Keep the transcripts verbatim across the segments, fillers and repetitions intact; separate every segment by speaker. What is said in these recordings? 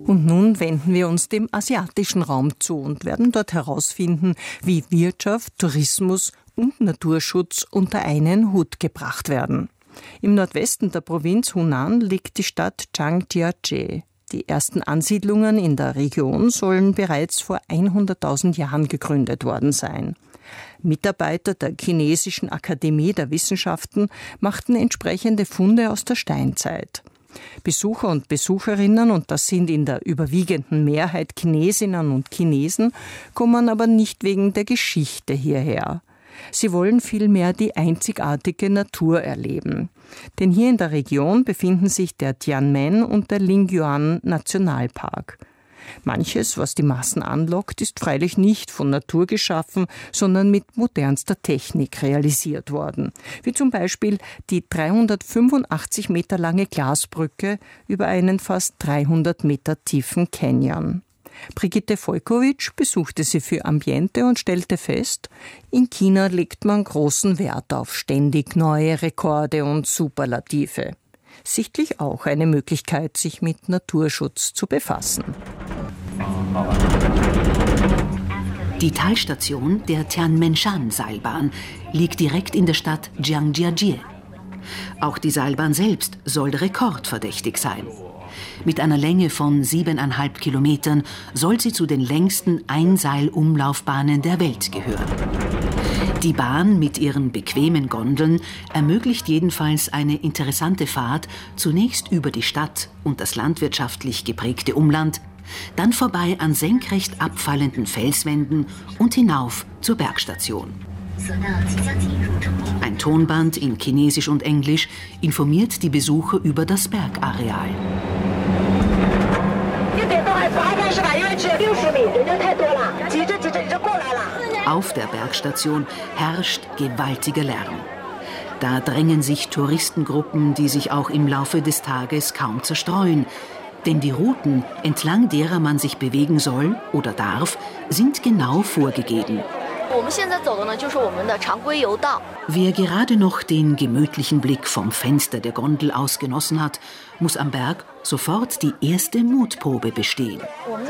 Speaker 1: Und nun wenden wir uns dem asiatischen Raum zu und werden dort herausfinden, wie Wirtschaft, Tourismus und Naturschutz unter einen Hut gebracht werden. Im Nordwesten der Provinz Hunan liegt die Stadt Zhangjiajie. Die ersten Ansiedlungen in der Region sollen bereits vor hunderttausend Jahren gegründet worden sein. Mitarbeiter der Chinesischen Akademie der Wissenschaften machten entsprechende Funde aus der Steinzeit. Besucher und Besucherinnen, und das sind in der überwiegenden Mehrheit Chinesinnen und Chinesen, kommen aber nicht wegen der Geschichte hierher. Sie wollen vielmehr die einzigartige Natur erleben. Denn hier in der Region befinden sich der Tianmen und der Lingyuan Nationalpark. Manches, was die Massen anlockt, ist freilich nicht von Natur geschaffen, sondern mit modernster Technik realisiert worden. Wie zum Beispiel die dreihundertfünfundachtzig Meter lange Glasbrücke über einen fast dreihundert Meter tiefen Canyon. Brigitte Volkowitsch besuchte sie für Ambiente und stellte fest, in China legt man großen Wert auf ständig neue Rekorde und Superlative. Sichtlich auch eine Möglichkeit, sich mit Naturschutz zu befassen.
Speaker 2: Die Talstation der Tianmenshan-Seilbahn liegt direkt in der Stadt Zhangjiajie. Auch die Seilbahn selbst soll rekordverdächtig sein. Mit einer Länge von siebeneinhalb Kilometern soll sie zu den längsten Einseilumlaufbahnen der Welt gehören. Die Bahn mit ihren bequemen Gondeln ermöglicht jedenfalls eine interessante Fahrt, zunächst über die Stadt und das landwirtschaftlich geprägte Umland, dann vorbei an senkrecht abfallenden Felswänden und hinauf zur Bergstation. Ein Tonband in Chinesisch und Englisch informiert die Besucher über das Bergareal. Auf der Bergstation herrscht gewaltiger Lärm. Da drängen sich Touristengruppen, die sich auch im Laufe des Tages kaum zerstreuen. Denn die Routen, entlang derer man sich bewegen soll oder darf, sind genau vorgegeben. Wer gerade noch den gemütlichen Blick vom Fenster der Gondel aus genossen hat, muss am Berg sofort die erste Mutprobe bestehen.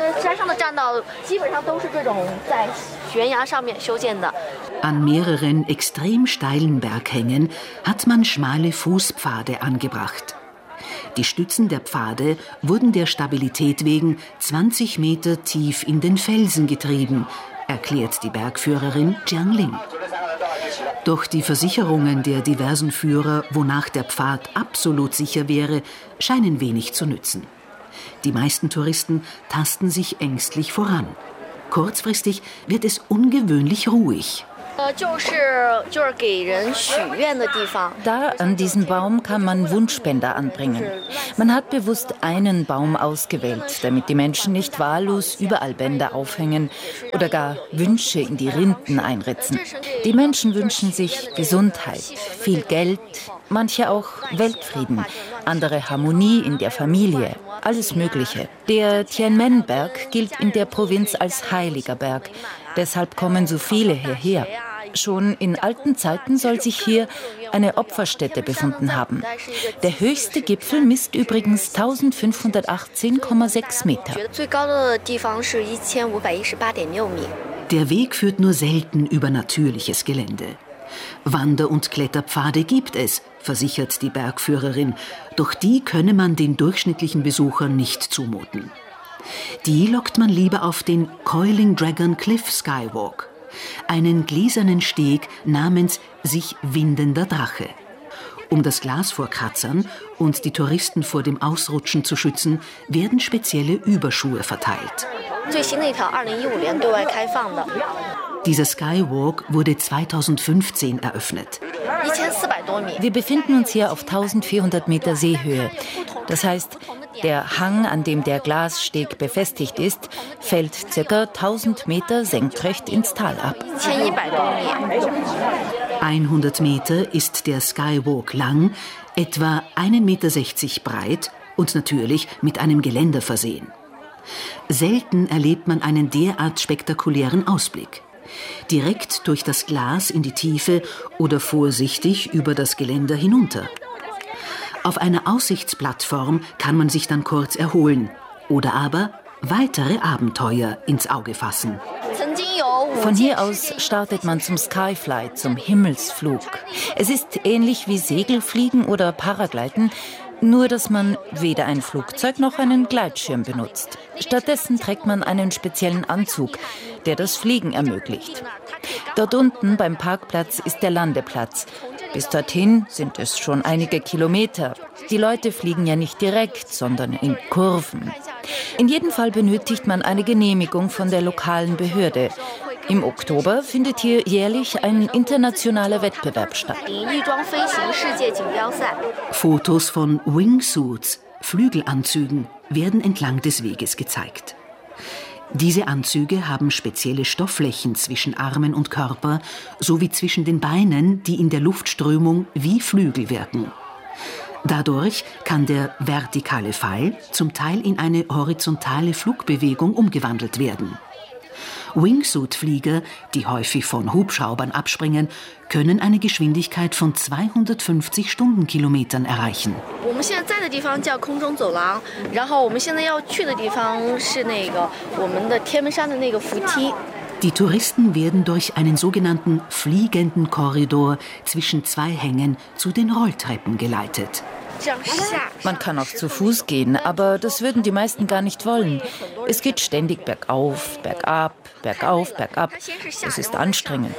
Speaker 2: An mehreren extrem steilen Berghängen hat man schmale Fußpfade angebracht. Die Stützen der Pfade wurden der Stabilität wegen zwanzig Meter tief in den Felsen getrieben, erklärt die Bergführerin Jiang Ling. Doch die Versicherungen der diversen Führer, wonach der Pfad absolut sicher wäre, scheinen wenig zu nützen. Die meisten Touristen tasten sich ängstlich voran. Kurzfristig wird es ungewöhnlich ruhig.
Speaker 3: Da an diesem Baum kann man Wunschspender anbringen. Man hat bewusst einen Baum ausgewählt, damit die Menschen nicht wahllos überall Bänder aufhängen oder gar Wünsche in die Rinden einritzen. Die Menschen wünschen sich Gesundheit, viel Geld, manche auch Weltfrieden, andere Harmonie in der Familie, alles Mögliche. Der Tianmen-Berg gilt in der Provinz als heiliger Berg. Deshalb kommen so viele hierher. Schon in alten Zeiten soll sich hier eine Opferstätte befunden haben. Der höchste Gipfel misst übrigens eintausendfünfhundertachtzehn Komma sechs Meter.
Speaker 2: Der Weg führt nur selten über natürliches Gelände. Wander- und Kletterpfade gibt es, versichert die Bergführerin, doch die könne man den durchschnittlichen Besuchern nicht zumuten. Die lockt man lieber auf den Coiling Dragon Cliff Skywalk, einen gläsernen Steg namens sich windender Drache. Um das Glas vor Kratzern und die Touristen vor dem Ausrutschen zu schützen, werden spezielle Überschuhe verteilt. Dieser Skywalk wurde zweitausendfünfzehn eröffnet.
Speaker 3: Wir befinden uns hier auf eintausendvierhundert Meter Seehöhe. Das heißt, der Hang, an dem der Glassteg befestigt ist, fällt ca. tausend Meter senkrecht ins Tal ab.
Speaker 2: hundert Meter ist der Skywalk lang, etwa ein Meter sechzig breit und natürlich mit einem Geländer versehen. Selten erlebt man einen derart spektakulären Ausblick. Direkt durch das Glas in die Tiefe oder vorsichtig über das Geländer hinunter. Auf einer Aussichtsplattform kann man sich dann kurz erholen. Oder aber weitere Abenteuer ins Auge fassen.
Speaker 3: Von hier aus startet man zum Skyfly, zum Himmelsflug. Es ist ähnlich wie Segelfliegen oder Paragliden, nur dass man weder ein Flugzeug noch einen Gleitschirm benutzt. Stattdessen trägt man einen speziellen Anzug, der das Fliegen ermöglicht. Dort unten beim Parkplatz ist der Landeplatz. Bis dorthin sind es schon einige Kilometer. Die Leute fliegen ja nicht direkt, sondern in Kurven. In jedem Fall benötigt man eine Genehmigung von der lokalen Behörde. Im Oktober findet hier jährlich ein internationaler Wettbewerb statt.
Speaker 2: Fotos von Wingsuits, Flügelanzügen, werden entlang des Weges gezeigt. Diese Anzüge haben spezielle Stoffflächen zwischen Armen und Körper sowie zwischen den Beinen, die in der Luftströmung wie Flügel wirken. Dadurch kann der vertikale Fall zum Teil in eine horizontale Flugbewegung umgewandelt werden. Wingsuit-Flieger, die häufig von Hubschraubern abspringen, können eine Geschwindigkeit von zweihundertfünfzig Stundenkilometern erreichen. Die Touristen werden durch einen sogenannten fliegenden Korridor zwischen zwei Hängen zu den Rolltreppen geleitet.
Speaker 3: Man kann auch zu Fuß gehen, aber das würden die meisten gar nicht wollen. Es geht ständig bergauf, bergab, bergauf, bergab. Es ist anstrengend.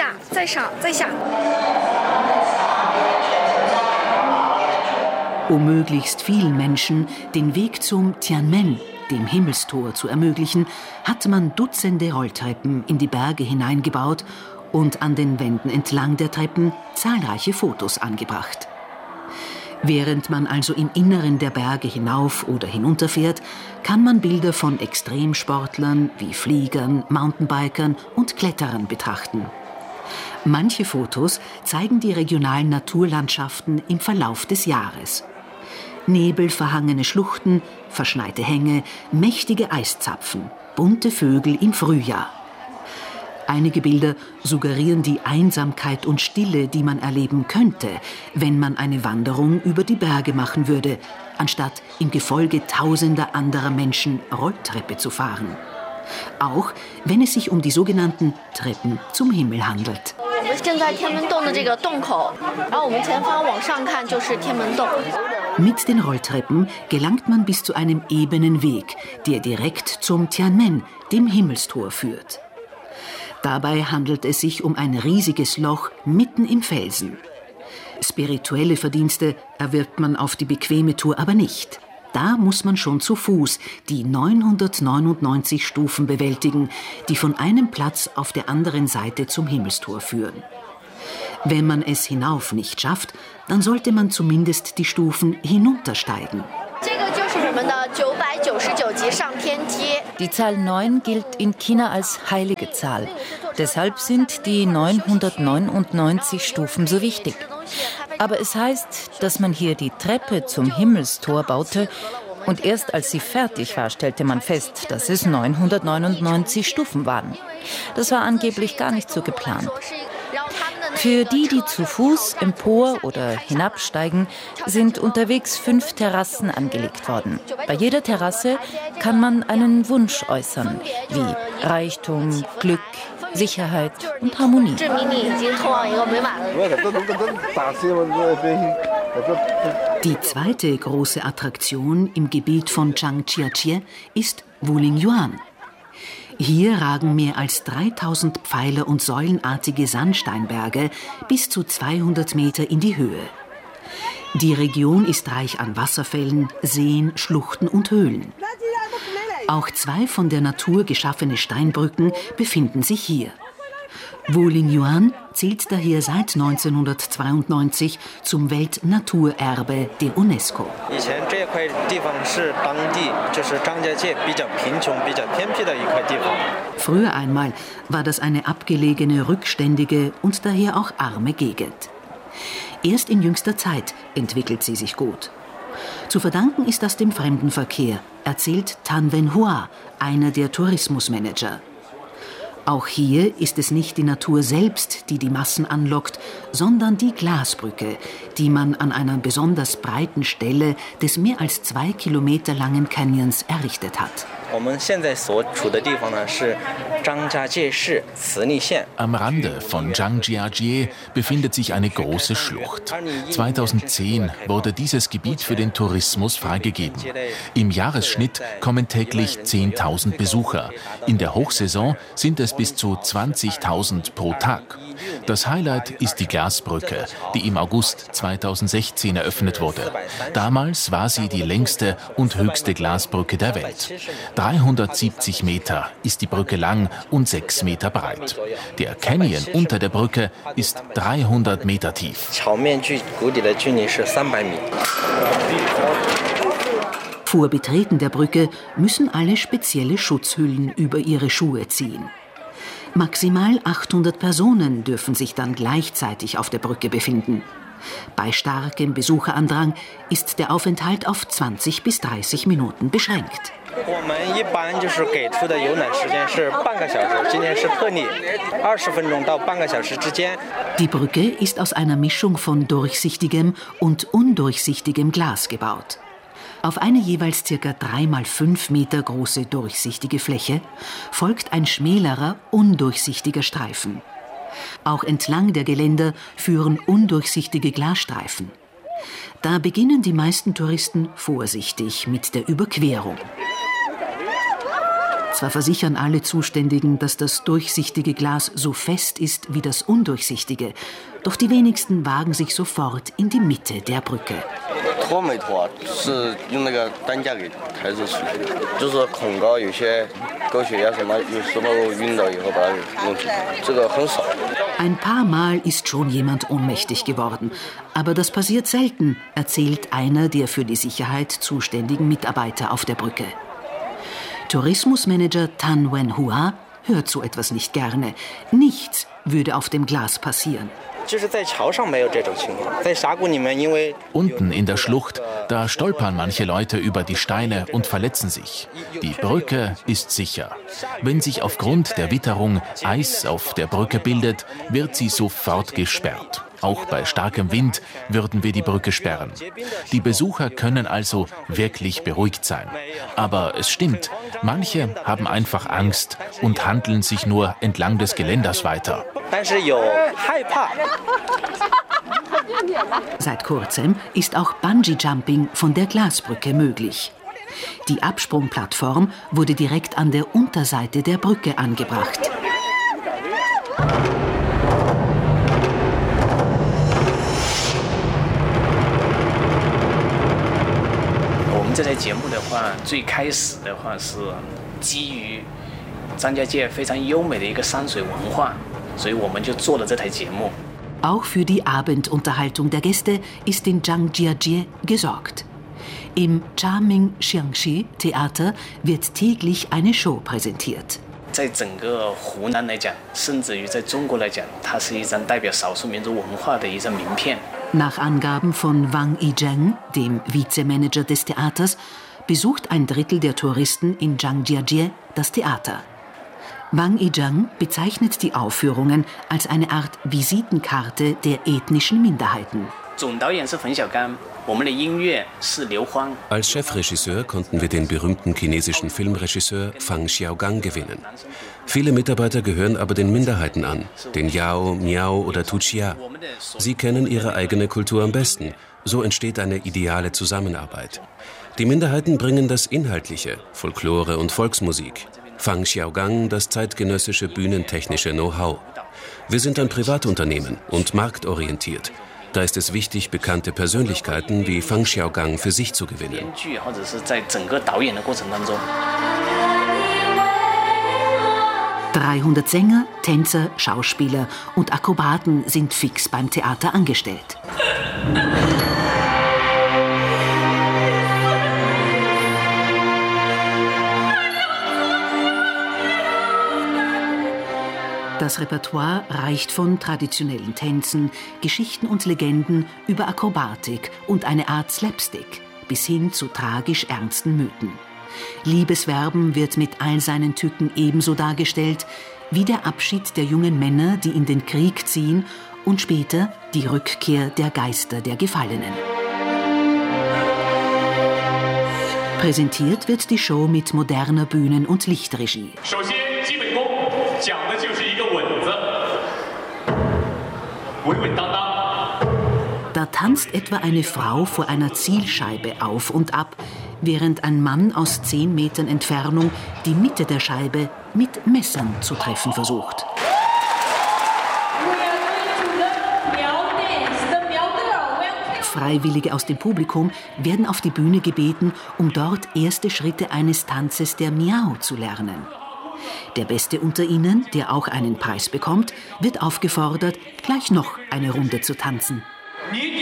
Speaker 2: Um möglichst vielen Menschen den Weg zum Tianmen, dem Himmelstor, zu ermöglichen, hat man Dutzende Rolltreppen in die Berge hineingebaut und an den Wänden entlang der Treppen zahlreiche Fotos angebracht. Während man also im Inneren der Berge hinauf oder hinunterfährt, kann man Bilder von Extremsportlern wie Fliegern, Mountainbikern und Kletterern betrachten. Manche Fotos zeigen die regionalen Naturlandschaften im Verlauf des Jahres. Nebelverhangene Schluchten, verschneite Hänge, mächtige Eiszapfen, bunte Vögel im Frühjahr. Einige Bilder suggerieren die Einsamkeit und Stille, die man erleben könnte, wenn man eine Wanderung über die Berge machen würde, anstatt im Gefolge tausender anderer Menschen Rolltreppe zu fahren. Auch wenn es sich um die sogenannten Treppen zum Himmel handelt. Mit den Rolltreppen gelangt man bis zu einem ebenen Weg, der direkt zum Tianmen, dem Himmelstor, führt. Dabei handelt es sich um ein riesiges Loch mitten im Felsen. Spirituelle Verdienste erwirbt man auf die bequeme Tour aber nicht. Da muss man schon zu Fuß die neunhundertneunundneunzig Stufen bewältigen, die von einem Platz auf der anderen Seite zum Himmelstor führen. Wenn man es hinauf nicht schafft, dann sollte man zumindest die Stufen hinuntersteigen.
Speaker 3: Die Zahl neun gilt in China als heilige Zahl. Deshalb sind die neunhundertneunundneunzig Stufen so wichtig. Aber es heißt, dass man hier die Treppe zum Himmelstor baute und erst als sie fertig war, stellte man fest, dass es neunhundertneunundneunzig Stufen waren. Das war angeblich gar nicht so geplant. Für die, die zu Fuß empor- oder hinabsteigen, sind unterwegs fünf Terrassen angelegt worden. Bei jeder Terrasse kann man einen Wunsch äußern, wie Reichtum, Glück, Sicherheit und Harmonie.
Speaker 2: Die zweite große Attraktion im Gebiet von Zhangjiajie ist Wulingyuan. Hier ragen mehr als dreitausend Pfeiler und säulenartige Sandsteinberge bis zu zweihundert Meter in die Höhe. Die Region ist reich an Wasserfällen, Seen, Schluchten und Höhlen. Auch zwei von der Natur geschaffene Steinbrücken befinden sich hier. Wulingyuan zählt daher seit neunzehnhundertzweiundneunzig zum Weltnaturerbe der UNESCO. Früher einmal war das eine abgelegene, rückständige und daher auch arme Gegend. Erst in jüngster Zeit entwickelt sie sich gut. Zu verdanken ist das dem Fremdenverkehr, erzählt Tan Wen Hua, einer der Tourismusmanager. Auch hier ist es nicht die Natur selbst, die die Massen anlockt, sondern die Glasbrücke, die man an einer besonders breiten Stelle des mehr als zwei Kilometer langen Canyons errichtet hat.
Speaker 4: Am Rande von Zhangjiajie befindet sich eine große Schlucht. zweitausendzehn wurde dieses Gebiet für den Tourismus freigegeben. Im Jahresschnitt kommen täglich zehntausend Besucher. In der Hochsaison sind es bis zu zwanzigtausend pro Tag. Das Highlight ist die Glasbrücke, die im August zweitausendsechzehn eröffnet wurde. Damals war sie die längste und höchste Glasbrücke der Welt. dreihundertsiebzig Meter ist die Brücke lang und sechs Meter breit. Der Canyon unter der Brücke ist dreihundert Meter tief.
Speaker 2: Vor Betreten der Brücke müssen alle spezielle Schutzhüllen über ihre Schuhe ziehen. Maximal achthundert Personen dürfen sich dann gleichzeitig auf der Brücke befinden. Bei starkem Besucherandrang ist der Aufenthalt auf zwanzig bis dreißig Minuten beschränkt. Die Brücke ist aus einer Mischung von durchsichtigem und undurchsichtigem Glas gebaut. Auf eine jeweils ca. drei mal fünf Meter große durchsichtige Fläche folgt ein schmälerer, undurchsichtiger Streifen. Auch entlang der Geländer führen undurchsichtige Glasstreifen. Da beginnen die meisten Touristen vorsichtig mit der Überquerung. Zwar versichern alle Zuständigen, dass das durchsichtige Glas so fest ist wie das undurchsichtige, doch die wenigsten wagen sich sofort in die Mitte der Brücke. Ein paar Mal ist schon jemand ohnmächtig geworden, aber das passiert selten, erzählt einer der für die Sicherheit zuständigen Mitarbeiter auf der Brücke. Tourismusmanager Tan Wen-hua hört so etwas nicht gerne. Nichts würde auf dem Glas passieren.
Speaker 4: Unten in der Schlucht, da stolpern manche Leute über die Steine und verletzen sich. Die Brücke ist sicher. Wenn sich aufgrund der Witterung Eis auf der Brücke bildet, wird sie sofort gesperrt. Auch bei starkem Wind würden wir die Brücke sperren. Die Besucher können also wirklich beruhigt sein. Aber es stimmt, manche haben einfach Angst und handeln sich nur entlang des Geländers weiter.
Speaker 2: Seit kurzem ist auch Bungee-Jumping von der Glasbrücke möglich. Die Absprungplattform wurde direkt an der Unterseite der Brücke angebracht. Auch für die Abendunterhaltung der Gäste ist in Zhangjiajie gesorgt. Im Jiaming Xiangxi Theater wird täglich eine Show präsentiert. Nach Angaben von Wang Yizheng, dem Vizemanager des Theaters, besucht ein Drittel der Touristen in Zhangjiajie das Theater. Wang Yizheng bezeichnet die Aufführungen als eine Art Visitenkarte der ethnischen Minderheiten.
Speaker 5: Als Chefregisseur konnten wir den berühmten chinesischen Filmregisseur Fang Xiaogang gewinnen. Viele Mitarbeiter gehören aber den Minderheiten an, den Yao, Miao oder Tuchia. Sie kennen ihre eigene Kultur am besten. So entsteht eine ideale Zusammenarbeit. Die Minderheiten bringen das Inhaltliche, Folklore und Volksmusik. Fang Xiaogang das zeitgenössische bühnentechnische Know-how. Wir sind ein Privatunternehmen und marktorientiert. Da ist es wichtig, bekannte Persönlichkeiten wie Fang Xiaogang für sich zu gewinnen.
Speaker 2: dreihundert Sänger, Tänzer, Schauspieler und Akrobaten sind fix beim Theater angestellt. Das Repertoire reicht von traditionellen Tänzen, Geschichten und Legenden über Akrobatik und eine Art Slapstick bis hin zu tragisch ernsten Mythen. Liebesverben wird mit all seinen Tücken ebenso dargestellt wie der Abschied der jungen Männer, die in den Krieg ziehen, und später die Rückkehr der Geister der Gefallenen. Präsentiert wird die Show mit moderner Bühnen- und Lichtregie. Da tanzt etwa eine Frau vor einer Zielscheibe auf und ab, während ein Mann aus zehn Metern Entfernung die Mitte der Scheibe mit Messern zu treffen versucht. Freiwillige aus dem Publikum werden auf die Bühne gebeten, um dort erste Schritte eines Tanzes der Miao zu lernen. Der Beste unter ihnen, der auch einen Preis bekommt, wird aufgefordert, gleich noch eine Runde zu tanzen.